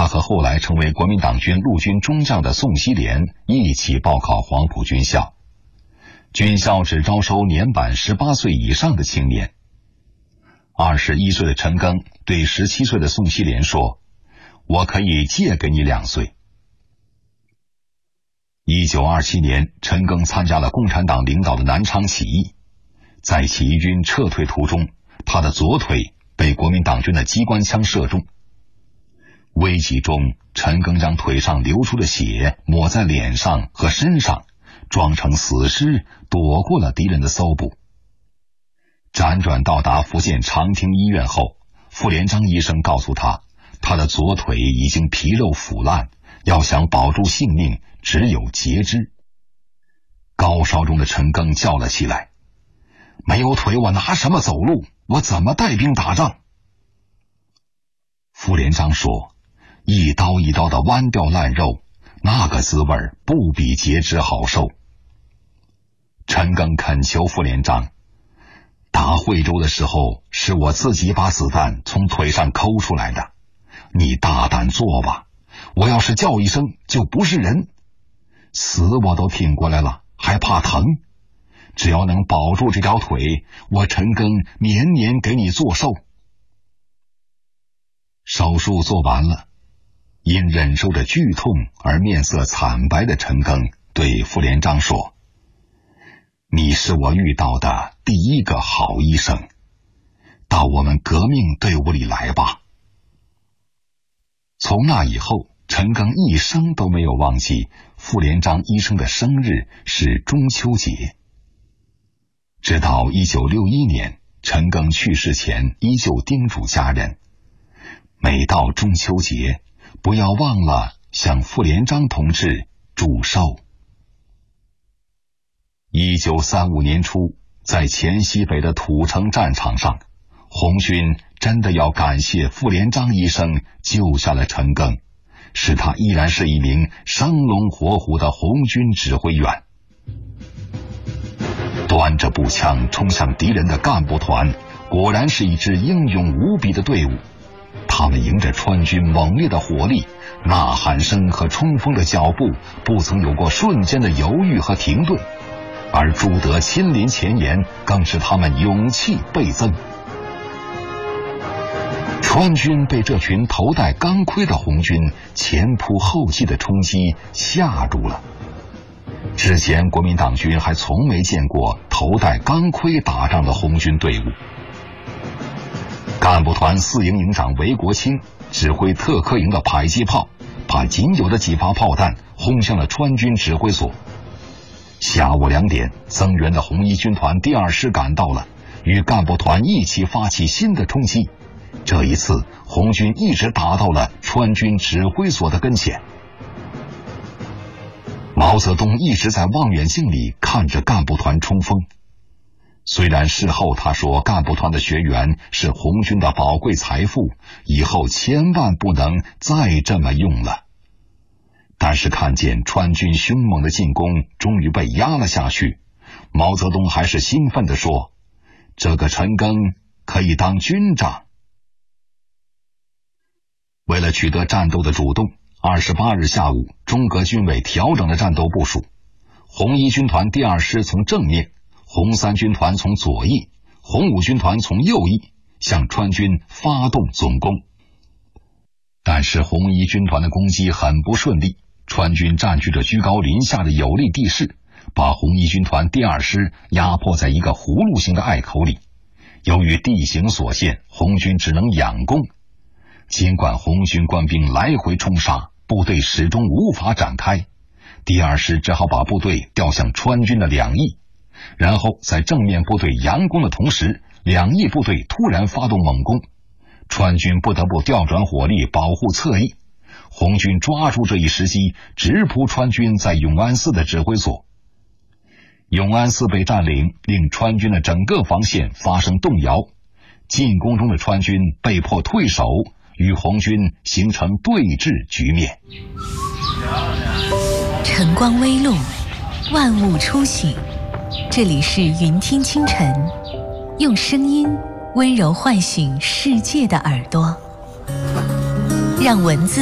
他和后来成为国民党军陆军中将的宋希濂一起报考黄埔军校。军校只招收年满18岁以上的青年。21岁的陈赓对17岁的宋希濂说：“我可以借给你2岁。”1927年，陈赓参加了共产党领导的南昌起义，在起义军撤退途中，他的左腿被国民党军的机关枪射中。危急中，陈赓将腿上流出的血抹在脸上和身上，装成死尸，躲过了敌人的搜捕。辗转到达福建长汀医院后，傅连璋医生告诉他，他的左腿已经皮肉腐烂，要想保住性命，只有截肢。高烧中的陈赓叫了起来：“没有腿我拿什么走路？我怎么带兵打仗？”傅连璋说：“一刀一刀的剜掉烂肉，那个滋味不比截肢好受。”陈赓恳求傅连璋：“打惠州的时候，是我自己把子弹从腿上抠出来的，你大胆做吧，我要是叫一声就不是人，死我都挺过来了，还怕疼？只要能保住这条腿，我陈赓年年给你做寿。”手术做完了，因忍受着剧痛而面色惨白的陈赓对傅连璋说：“你是我遇到的第一个好医生，到我们革命队伍里来吧。”从那以后，陈赓一生都没有忘记傅连璋医生的生日是中秋节。直到1961年，陈赓去世前依旧叮嘱家人，每到中秋节，不要忘了向傅连璋同志祝寿。1935年初，在黔西北的土城战场上，红军真的要感谢傅连璋医生救下了陈赓，使他依然是一名生龙活虎的红军指挥员。端着步枪冲向敌人的干部团，果然是一支英勇无比的队伍。他们迎着川军猛烈的火力，呐喊声和冲锋的脚步不曾有过瞬间的犹豫和停顿，而朱德亲临前沿，更使他们勇气倍增。川军被这群头戴钢盔的红军前仆后继的冲击吓住了。之前国民党军还从没见过头戴钢盔打仗的红军队伍。干部团4营营长韦国清指挥特科营的迫击炮，把仅有的几发炮弹轰向了川军指挥所。下午2点，增援的红一军团第2师赶到了，与干部团一起发起新的冲击。这一次，红军一直打到了川军指挥所的跟前。毛泽东一直在望远镜里看着干部团冲锋。虽然事后他说干部团的学员是红军的宝贵财富，以后千万不能再这么用了，但是看见川军凶猛的进攻终于被压了下去，毛泽东还是兴奋地说：“这个陈赓可以当军长。”为了取得战斗的主动，28日下午，中革军委调整了战斗部署，红一军团第2师从正面，红3军团从左翼，红5军团从右翼向川军发动总攻。但是红一军团的攻击很不顺利，川军占据着居高临下的有利地势，把红一军团第2师压迫在一个葫芦形的隘口里。由于地形所限，红军只能仰攻。尽管红军官兵来回冲杀，部队始终无法展开，第2师只好把部队调向川军的两翼。然后在正面部队佯攻的同时，两翼部队突然发动猛攻，川军不得不调转火力保护侧翼。红军抓住这一时机，直扑川军在永安寺的指挥所。永安寺被占领，令川军的整个防线发生动摇，进攻中的川军被迫退守，与红军形成对峙局面。 晨光微露，万物初醒，这里是云听清晨，用声音温柔唤醒世界的耳朵，让文字